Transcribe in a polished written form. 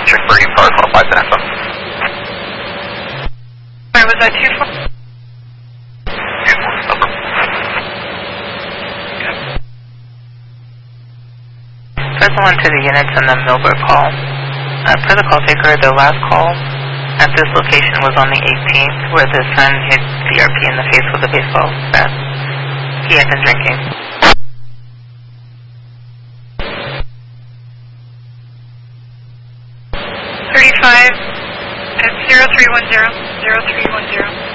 check for you, power 105 to FM. Where was that 2-4? 2-4, number. First one to the units in the Millbrook Hall. Per the call taker, the last call at this location was on the 18th, where the son hit VRP in the face with a baseball bat. He had been drinking. 35 at 0310, 0310.